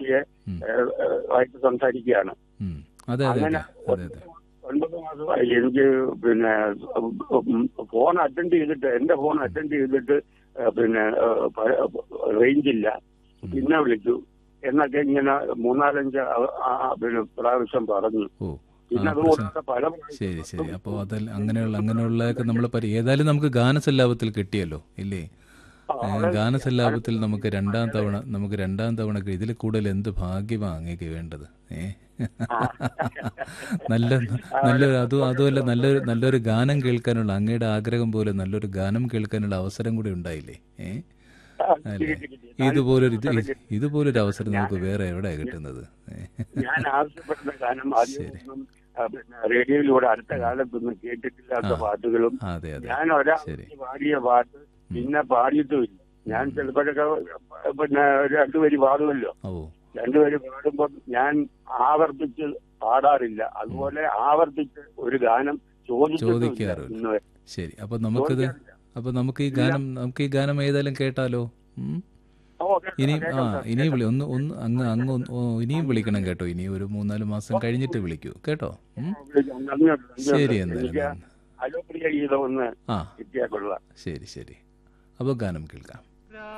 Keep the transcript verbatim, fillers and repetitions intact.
കുട്ടിയെ ഉം. ഏഹ്, ഏഹ്, ആയിട്ട് സംസാരിക്കുകയാണ്. ഉം. അതെ അതെ അങ്ങനെ അതെ അതെ അതെ ഒൻപത് മാസമായി എനിക്ക് പിന്നെ ഫോൺ അറ്റൻഡ് ചെയ്തിട്ട് എന്റെ ഫോൺ അറ്റൻഡ് ചെയ്തിട്ട് ഏഹ്, പിന്നെ റേഞ്ച് ഇല്ല, ഉം. പിന്നെ വിളിച്ചു എന്നൊക്കെ ഇങ്ങനെ മൂന്നാലഞ്ച് ആ- ആ- പിന്നെ പ്രാവശ്യം പറഞ്ഞു. ഓ ആ പിന്നെ പ്രശ്നം അതുകൂടാതെ പല ശരി ശരി. അപ്പോൾ അതിൽ അങ്ങനെയുള്ള അങ്ങനെയുള്ളതൊക്കെ നമ്മൾ പരി ഏതായാലും നമുക്ക് ഗാനസല്ലാപത്തിൽ കിട്ടിയല്ലോ ഇല്ലേ? ആ, ഏ, അവിടെ ഗാനസല്ലാപത്തിൽ ഗാനത്തിൽ നമുക്ക് രണ്ടാം തവണ നമുക്ക് രണ്ടാം തവണ ഇതിൽ കൂടുതൽ എന്ത് ഭാഗ്യമാണ് അങ്ങേക്ക് വേണ്ടത്? ഏ ആ. നല്ല അവിടെ നല്ലൊരു അതും അതുമല്ല സന്തോഷമുണ്ട്, നല്ലൊരു സന്തോഷമുണ്ട്. നല്ലൊരു ഗാനം കേൾക്കാനുള്ള അങ്ങയുടെ ആഗ്രഹം പോലെ നല്ലൊരു ഗാനം കേൾക്കാനുള്ള അവസരം കൂടി ഉണ്ടായില്ലേ? ഏ ആ, കിട്ടി, അല്ലേ? കിട്ടി, കിട്ടി. നല്ലൊരു ഇതുപോലൊരു ഇത് അവസരം ഇത് കിട്ടി. ഇതുപോലൊരു അവസരം ഞാൻ നമുക്ക് വേറെ എവിടെയാണ് കിട്ടുന്നത്? ഏ? ഞാൻ ആവശ്യപ്പെടുന്ന ഗാനം ശരി. അധികമൊന്നും ആ, പിന്നെ റേഡിയോയിലൂടെ അടുത്ത ഉം. കാലത്തൊന്നും ആ കേട്ടിട്ടില്ലാത്ത പാട്ടുകളും അതെ അതെ ഞാൻ ശരി. ഒരാൾക്ക് പാടിയ പാട്ട് ഉം. പിന്നെ പാടിയിട്ടുമില്ല. ഞാൻ ഉം. ചിലപ്പോഴൊക്കെ പിന്നെ രണ്ടുപേര് പാടുമല്ലോ, ഓ രണ്ടുപേര് പാടുമ്പോൾ ഞാൻ ആവർത്തിച്ച് പാടാറില്ല. അതുപോലെ ആവർത്തിച്ച് ഒരു ഗാനം ചോദിച്ചിട്ടുമില്ല ചോദിക്കാറുമില്ല. ഇന്ന് വരെ. ശരി. അപ്പോൾ നമുക്കിത് ചോദിക്കാറില്ല. അപ്പോൾ നമുക്ക് ഈ ഇല്ല. ഗാനം നമുക്ക് ഈ ഗാനം ഏതായാലും കേട്ടാലോ? ഉം? ഓ, കേൾക്കാം, ഇനിയും ആ കേൾക്കാം സാർ, ഇനിയും കേൾക്കാം. വിളി ഒന്ന് ഒന്ന് അങ്ങ് അങ്ങ് ഒന്ന് ഓ, ഇനിയും വിളിക്കണം കേട്ടോ. ഇനി ഒരു മൂന്നാല് മാസം കഴിഞ്ഞിട്ട് വിളിക്കൂ കേട്ടോ. ഉം? വിളിക്കാം. നന്ദിയുണ്ട്, നന്ദിയുണ്ട്. ശരി എന്നാലും എനിക്ക് നന്ദി. അലോപ്രിയ ഗീതം ഒന്ന് ആ കിട്ടിയാൽ കൊള്ളാം. ശരി ശരി. അപ്പോൾ ഗാനം കേൾക്കാം.